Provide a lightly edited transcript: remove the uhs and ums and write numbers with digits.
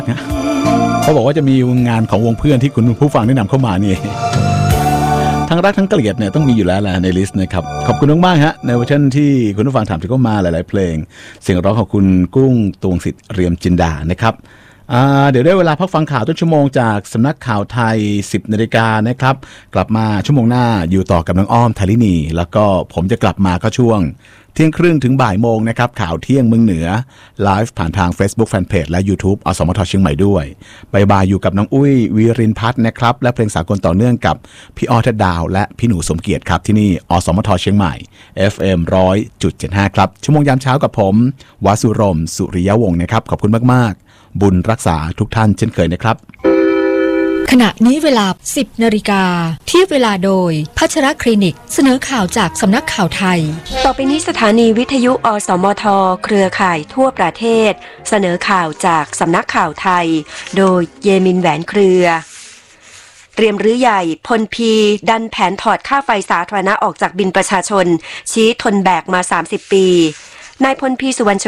เขาบอกว่าจะมีงานของวงเพื่อนที่คุณผู้ฟังแนะนำเข้ามานี่ทั้งรักทั้งเกลียดเนี่ยต้องมีอยู่แล้วแหละในลิสต์นะครับขอบคุณมากๆฮะในเวอร์ชันที่คุณผู้ฟังถามถึงเข้ามาหลายๆเพลงเสียงร้องของคุณกุ้งตวงสิทธิ์เรียมจินดานะครับเดี๋ยวได้เวลาพักฟังข่าวต้นชั่วโมงจากสำนักข่าวไทย 10 นาฬิกานะครับกลับมาชั่วโมงหน้าอยู่ต่อกับน้องอ้อมธารินีแล้วก็ผมจะกลับมาก็ช่วงเที่ยงครึ่งถึงบ่ายโมงนะครับข่าวเที่ยงเมืองเหนือไลฟ์ผ่านทาง Facebook Fanpage และ YouTube อสมทเชียงใหม่ด้วยบ่ายอยู่กับน้องอุ้ยวีรินพัฒน์นะครับและเพลงสากลต่อเนื่องกับพี่อ้อทัดดาวและพี่หนูสมเกียรติครับที่นี่อสมทเชียงใหม่ FM 100.75 ครับชั่วโมงยามเช้ากับผมวสุรมสุริยวงศ์นะครับขอบคุณมากๆบุญรักษาทุกท่านเช่นเคยนะครับขณะนี้เวลา 10 นาฬิกาที่เวลาโดยพัชรคลินิกเสนอข่าวจากสำนักข่าวไทยต่อไปนี้สถานีวิทยุอสมทเครือข่ายทั่วประเทศเสนอข่าวจากสำนักข่าวไทยโดยเยมินแหวนเครือเตรียมรื้อใหญ่พลพีดันแผนถอดค่าไฟสาธารณะออกจากบิลประชาชนชี้ทนแบกมา30 ปีนายพลพีสุวรรณ